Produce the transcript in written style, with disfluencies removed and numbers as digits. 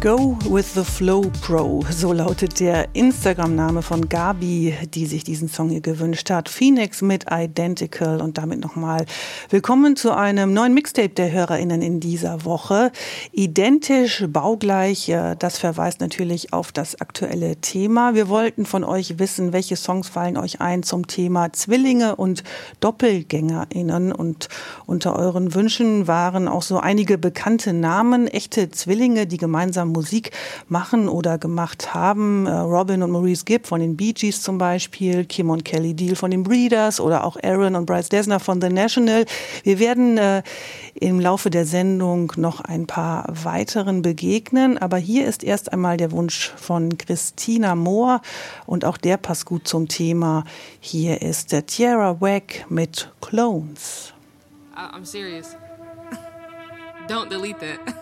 Go with the Flow Pro, so lautet der Instagram-Name von Gabi, die sich diesen Song hier gewünscht hat. Phoenix mit Identical und damit nochmal willkommen zu einem neuen Mixtape der HörerInnen in dieser Woche. Identisch, baugleich, das verweist natürlich auf das aktuelle Thema. Wir wollten von euch wissen, welche Songs fallen euch ein zum Thema Zwillinge und DoppelgängerInnen, und unter euren Wünschen waren auch so einige bekannte Namen, echte Zwillinge, die gemeinsam Musik machen oder gemacht haben. Robin und Maurice Gibb von den Bee Gees zum Beispiel, Kim und Kelly Deal von den Breeders oder auch Aaron und Bryce Dessner von The National. Wir werden im Laufe der Sendung noch ein paar weiteren begegnen, aber hier ist erst einmal der Wunsch von Christina Mohr und auch der passt gut zum Thema. Hier ist der Tierra Whack mit Clones. I'm serious. Don't delete that.